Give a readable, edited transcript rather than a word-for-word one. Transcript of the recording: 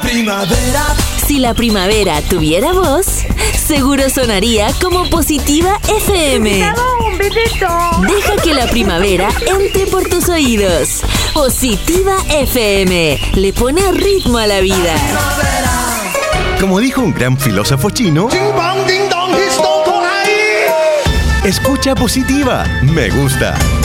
primavera. Si la primavera tuviera voz, seguro sonaría como Positiva FM. ¡Un besito! Deja que la primavera entre por tus oídos. Positiva FM le pone ritmo a la vida. Como dijo un gran filósofo chino, escucha Positiva, me gusta.